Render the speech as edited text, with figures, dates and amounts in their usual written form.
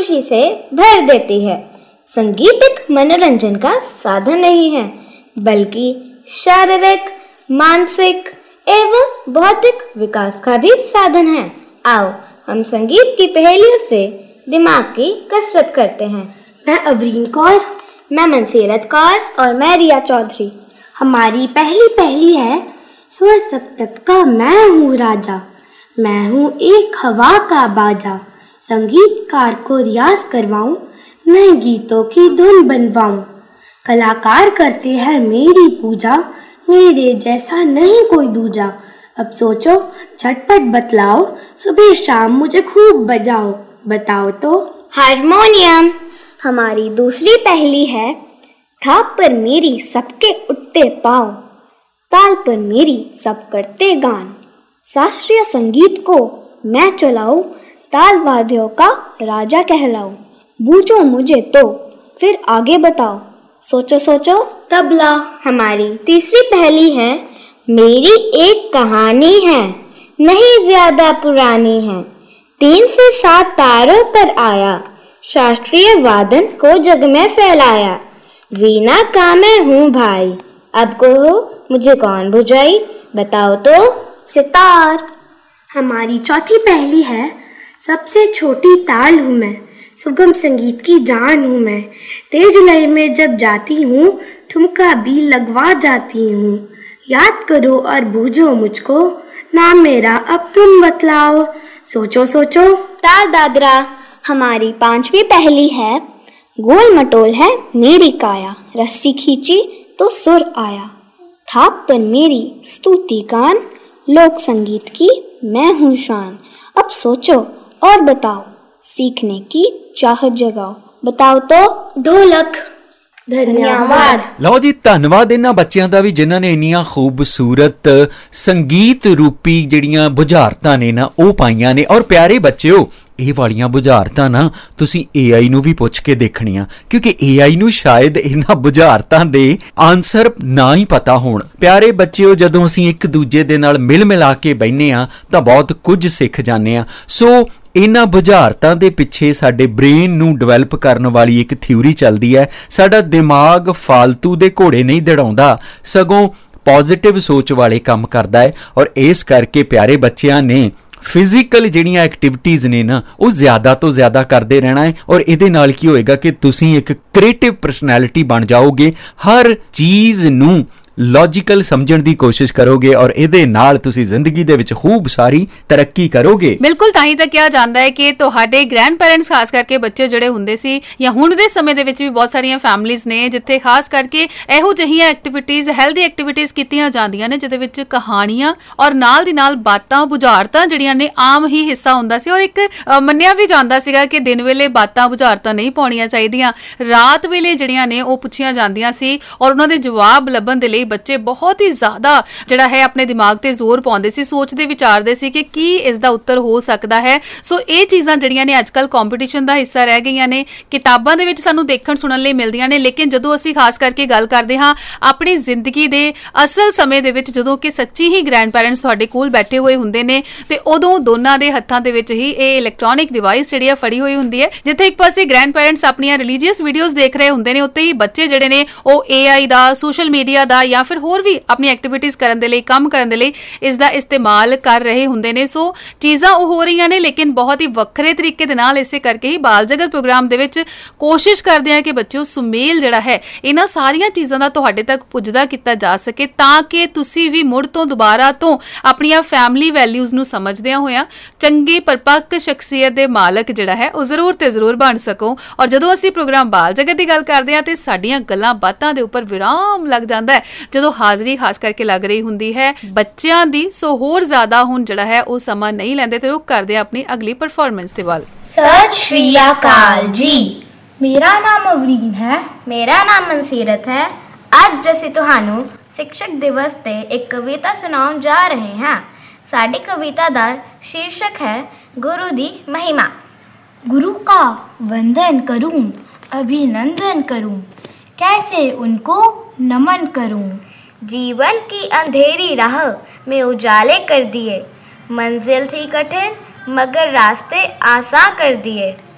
खुशी से भर देती है। संगीत एक मनोरंजन का साधन नहीं है, बल्कि शारीरिक, मानसिक एवं बौद्धिक विकास का भी साधन है। आओ हम संगीत की पहेलियों से दिमाग की कसरत करते हैं। मैं अवरीन कौर, मैं मनसीरत कौर और मैं रिया चौधरी। हमारी पहली पहेली है, स्वर सप्तक का मैं हूँ राजा, मैं हूँ एक हवा का बाजा, संगीतकार को रियाज करवाऊं, नए गीतों की धुन बनवाऊं, कलाकार करते हैं मेरी पूजा, मेरे जैसा नहीं कोई दूजा। अब सोचो, झटपट बतलाओ, सुबह शाम मुझे खूब बजाओ, बताओ तो। हारमोनियम। हमारी दूसरी पहेली है, थाप पर मेरी सबके उठते पाँव, ताल पर मेरी सब करते गान, शास्त्रीय संगीत को मैं चलाऊं, ताल वाद्यों का राजा कहलाऊं। बूझो मुझे तो फिर आगे बताओ, सोचो सोचो। तबला। हमारी तीसरी पहेली है, मेरी एक कहानी है, नहीं ज्यादा पुरानी है, 3 से 7 तारों पर आया, शास्त्रीय वादन को जग में फैलाया, वीणा का मैं हूँ भाई, अब कहो मुझे कौन बुझाई, बताओ तो। सितार। हमारी चौथी पहेली है, सबसे छोटी ताल हूँ मैं, सुगम संगीत की जान हूँ मैं, तेज लय में जब जाती हूँ, ठुमका भी लगवा जाती हूँ, याद करो और बूझो मुझको, नाम मेरा अब तुम बतलाओ, सोचो सोचो। ताल दादरा। हमारी पांचवी पहेली है, गोल मटोल है मेरी काया, रस्सी खींची तो सुर आया, थाप पर मेरी स्तुति गान, लोक संगीत की मैं हूँ शान। अब सोचो और बताओ, सीखने की चाहत जगाओ, बताओ तो। ढोलक। धन्यवाद। ਲਓ ਜੀ, ਧੰਨਵਾਦ ਇਹਨਾਂ ਬੱਚਿਆਂ ਦਾ ਵੀ ਜਿਨ੍ਹਾਂ ਨੇ ਇੰਨੀਆਂ ਖੂਬਸੂਰਤ ਸੰਗੀਤ ਰੂਪੀ ਜਿਹੜੀਆਂ ਬੁਝਾਰਤਾਂ ਨੇ ਨਾ ਉਹ ਪਾਈਆਂ ਨੇ। ਔਰ ਪਿਆਰੇ ਬੱਚਿਓ, ਇਹ ਵਾਲੀਆਂ ਬੁਝਾਰਤਾਂ ਨਾ ਤੁਸੀਂ AI ਨੂੰ ਵੀ ਪੁੱਛ ਕੇ ਦੇਖਣੀਆਂ, ਕਿਉਂਕਿ AI ਨੂੰ ਸ਼ਾਇਦ ਇਹਨਾਂ ਬੁਝਾਰਤਾਂ ਦੇ ਆਨਸਰ ਨਾ ਹੀ ਪਤਾ ਹੋਣ। ਪਿਆਰੇ ਬੱਚਿਓ, ਜਦੋਂ ਅਸੀਂ ਇੱਕ ਦੂਜੇ ਦੇ ਨਾਲ ਮਿਲ ਮਿਲਾ ਕੇ ਬਹਿੰਦੇ ਹਾਂ ਤਾਂ ਬਹੁਤ ਕੁਝ ਸਿੱਖ ਜਾਂਦੇ ਹਾਂ। ਸੋ ਇਹਨਾਂ ਬੁਝਾਰਤਾਂ ਦੇ ਪਿੱਛੇ ਸਾਡੇ ਬ੍ਰੇਨ ਨੂੰ ਡਿਵੈਲਪ ਕਰਨ ਵਾਲੀ ਇੱਕ ਥਿਊਰੀ ਚੱਲਦੀ ਹੈ। ਸਾਡਾ ਦਿਮਾਗ ਫਾਲਤੂ ਦੇ ਘੋੜੇ ਨਹੀਂ ਦੜਾਉਂਦਾ, ਸਗੋਂ ਪੋਜ਼ੀਟਿਵ ਸੋਚ ਵਾਲੇ ਕੰਮ ਕਰਦਾ ਹੈ। ਔਰ ਇਸ ਕਰਕੇ ਪਿਆਰੇ ਬੱਚਿਆਂ ਨੇ ਫਿਜ਼ੀਕਲ ਜਿਹੜੀਆਂ ਐਕਟੀਵਿਟੀਜ਼ ਨੇ ਨਾ ਉਹ ਜ਼ਿਆਦਾ ਤੋਂ ਜ਼ਿਆਦਾ ਕਰਦੇ ਰਹਿਣਾ ਹੈ। ਔਰ ਇਹਦੇ ਨਾਲ ਕੀ ਹੋਏਗਾ ਕਿ ਤੁਸੀਂ ਇੱਕ ਕ੍ਰੀਏਟਿਵ ਪਰਸਨੈਲਿਟੀ ਬਣ ਜਾਓਗੇ, ਹਰ ਚੀਜ਼ ਨੂੰ ਲੌਜੀਕਲ ਸਮਝਣ ਦੀ ਕੋਸ਼ਿਸ਼ ਕਰੋਗੇ ਔਰ ਇਹਦੇ ਨਾਲ ਤੁਸੀਂ ਜ਼ਿੰਦਗੀ ਦੇ ਵਿੱਚ ਖੂਬ ਸਾਰੀ ਤਰੱਕੀ ਕਰੋਗੇ। ਬਿਲਕੁਲ, ਤਾਂ ਹੀ ਤਾਂ ਕਿਹਾ ਜਾਂਦਾ ਹੈ ਕਿ ਤੁਹਾਡੇ ਗ੍ਰੈਂਡ ਪੈਰੈਂਟਸ ਖਾਸ ਕਰਕੇ ਬੱਚੇ ਜਿਹੜੇ ਹੁੰਦੇ ਸੀ ਜਾਂ ਹੁਣ ਦੇ ਸਮੇਂ ਦੇ ਵਿੱਚ ਵੀ ਬਹੁਤ ਸਾਰੀਆਂ ਫੈਮਿਲੀਜ਼ ਨੇ ਜਿੱਥੇ ਖਾਸ ਕਰਕੇ ਇਹੋ ਜਿਹੀਆਂ ਐਕਟੀਵਿਟੀਜ਼, ਹੈਲਦੀ ਐਕਟੀਵਿਟੀਜ਼ ਕੀਤੀਆਂ ਜਾਂਦੀਆਂ ਨੇ ਜਿਹਦੇ ਵਿੱਚ ਕਹਾਣੀਆਂ ਔਰ ਨਾਲ ਦੀ ਨਾਲ ਬਾਤਾਂ, ਬੁਝਾਰਤਾਂ ਜਿਹੜੀਆਂ ਨੇ ਆਮ ਹੀ ਹਿੱਸਾ ਹੁੰਦਾ ਸੀ। ਔਰ ਇੱਕ ਮੰਨਿਆ ਵੀ ਜਾਂਦਾ ਸੀਗਾ ਕਿ ਦਿਨ ਵੇਲੇ ਬਾਤਾਂ, ਬੁਝਾਰਤਾਂ ਨਹੀਂ ਪਾਉਣੀਆਂ ਚਾਹੀਦੀਆਂ, ਰਾਤ ਵੇਲੇ ਜਿਹੜੀਆਂ ਨੇ ਉਹ ਪੁੱਛੀਆਂ ਜਾਂਦੀਆਂ ਸੀ ਔਰ ਉਹਨਾਂ ਦੇ ਜਵਾਬ ਲੱਭਣ ਦੇ ਲਈ ਬੱਚੇ ਬਹੁਤ ਹੀ ਜ਼ਿਆਦਾ ਜਿਹੜਾ ਹੈ ਆਪਣੇ ਦਿਮਾਗ ਤੇ ਜ਼ੋਰ ਪਾਉਂਦੇ ਸੀ, ਸੋਚਦੇ ਵਿਚਾਰਦੇ ਸੀ ਕਿ ਕੀ ਇਸ ਦਾ ਉੱਤਰ ਹੋ ਸਕਦਾ ਹੈ। ਸੋ ਇਹ ਚੀਜ਼ਾਂ ਜਿਹੜੀਆਂ ਨੇ ਅੱਜ ਕੱਲ੍ਹ ਕੰਪੀਟੀਸ਼ਨ ਦਾ ਹਿੱਸਾ ਰਹਿ ਗਈਆਂ ਨੇ, ਕਿਤਾਬਾਂ ਦੇ ਵਿੱਚ ਸਾਨੂੰ ਦੇਖਣ ਸੁਣਨ ਲਈ ਮਿਲਦੀਆਂ ਨੇ, ਲੇਕਿਨ ਜਦੋਂ ਅਸੀਂ ਖਾਸ ਕਰਕੇ ਗੱਲ ਕਰਦੇ ਹਾਂ ਆਪਣੀ ਜ਼ਿੰਦਗੀ ਦੇ ਅਸਲ ਸਮੇਂ ਦੇ ਵਿੱਚ, ਜਦੋਂ ਕਿ ਸੱਚੀ ਹੀ ਗ੍ਰੈਂਡ ਪੈਰੈਂਟਸ ਤੁਹਾਡੇ ਕੋਲ ਬੈਠੇ ਹੋਏ ਹੁੰਦੇ ਨੇ ਤੇ ਉਦੋਂ ਦੋਨਾਂ ਦੇ ਹੱਥਾਂ ਦੇ ਵਿੱਚ ਹੀ ਇਹ ਇਲੈਕਟ੍ਰੋਨਿਕ ਡਿਵਾਈਸ ਜਿਹੜੀ ਆ ਫੜੀ ਹੋਈ ਹੁੰਦੀ ਹੈ। ਜਿੱਥੇ ਇੱਕ ਪਾਸੇ ਗ੍ਰੈਂਡ ਪੈਰੈਂਟਸ ਆਪਣੀਆਂ ਰਿਲੀਜੀਅਸ ਵੀਡੀਓਜ਼ ਦੇਖ ਰਹੇ ਹੁੰਦੇ ਨੇ, ਉੱਤੇ ਹੀ ਬੱਚੇ ਜਿਹੜੇ ਨੇ ਉਹ AI ਦਾ, ਸੋਸ਼ਲ ਮੀਡੀਆ ਦਾ ਜਾਂ ਫਿਰ ਹੋਰ ਵੀ ਆਪਣੀ ਐਕਟੀਵਿਟੀਜ਼ ਕਰਨ ਦੇ ਲਈ, ਕੰਮ ਕਰਨ ਦੇ ਲਈ ਇਸ ਦਾ ਇਸਤੇਮਾਲ ਕਰ ਰਹੇ ਹੁੰਦੇ ਨੇ। ਸੋ ਚੀਜ਼ਾਂ ਉਹ ਹੋ ਰਹੀਆਂ ਨੇ, ਲੇਕਿਨ ਬਹੁਤ ਹੀ ਵੱਖਰੇ ਤਰੀਕੇ ਦੇ ਨਾਲ। ਇਸੇ ਕਰਕੇ ਹੀ ਬਾਲ ਜਗਤ ਪ੍ਰੋਗਰਾਮ ਦੇ ਵਿੱਚ ਕੋਸ਼ਿਸ਼ ਕਰਦੇ ਹਾਂ ਕਿ ਬੱਚਿਓ ਸੁਮੇਲ ਜਿਹੜਾ ਹੈ ਇਹਨਾਂ ਸਾਰੀਆਂ ਚੀਜ਼ਾਂ ਦਾ ਤੁਹਾਡੇ ਤੱਕ ਪੁੱਜਦਾ ਕੀਤਾ ਜਾ ਸਕੇ, ਤਾਂ ਕਿ ਤੁਸੀਂ ਵੀ ਮੁੜ ਤੋਂ ਦੁਬਾਰਾ ਤੋਂ ਆਪਣੀਆਂ ਫੈਮਿਲੀ ਵੈਲਿਊਜ਼ ਨੂੰ ਸਮਝਦਿਆਂ ਹੋਇਆਂ ਚੰਗੀ ਪਰਪੱਕ ਸ਼ਖਸੀਅਤ ਦੇ ਮਾਲਕ ਜਿਹੜਾ ਹੈ ਉਹ ਜ਼ਰੂਰ ਤੇ ਜ਼ਰੂਰ ਬਣ ਸਕੋ। ਔਰ ਜਦੋਂ ਅਸੀਂ ਪ੍ਰੋਗਰਾਮ ਬਾਲ ਜਗਤ ਦੀ ਗੱਲ ਕਰਦੇ ਹਾਂ ਤੇ ਸਾਡੀਆਂ ਗੱਲਾਂ ਬਾਤਾਂ ਦੇ ਉੱਪਰ ਵਿਰਾਮ ਲੱਗ ਜਾਂਦਾ ਹੈ ਜਦੋਂ ਹਾਜ਼ਰੀ ਖਾਸ ਕਰਕੇ ਲੱਗ ਰਹੀ ਹੁੰਦੀ ਹੈ ਬੱਚਿਆਂ ਦੀ। ਸੋ ਹੋਰ ਜ਼ਿਆਦਾ ਹੁਣ ਜਿਹੜਾ ਹੈ ਉਹ ਸਮਾਂ ਨਹੀਂ ਲੈਂਦੇ ਤੇ ਰੁਕ ਕਰਦੇ ਆਪਣੀ ਅਗਲੀ ਪਰਫਾਰਮੈਂਸ ਦੇ ਵੱਲ। ਸਤਿ ਸ਼੍ਰੀ ਅਕਾਲ ਜੀ, ਮੇਰਾ ਨਾਮ ਅਵਰੀਨ ਹੈ। ਮੇਰਾ ਨਾਮ ਮਨਸੀਰਤ ਹੈ। ਅੱਜ ਅਸੀਂ ਤੁਹਾਨੂੰ ਸਿੱਖਿਅਕ ਦਿਵਸ ਤੇ ਇੱਕ ਕਵਿਤਾ ਸੁਣਾਉਣ ਜਾ ਰਹੇ ਹਾਂ। ਸਾਡੀ ਕਵਿਤਾ ਦਾ शीर्षक है गुरु दी महिमा। गुरु का वंदन करूं, अभिनंदन करूं, कैसे उनको नमन करूं। जीवन की अंधेरी राह में उजाले कर दिए, मंजिल थी कठिन मगर रास्ते आसान कर दिए।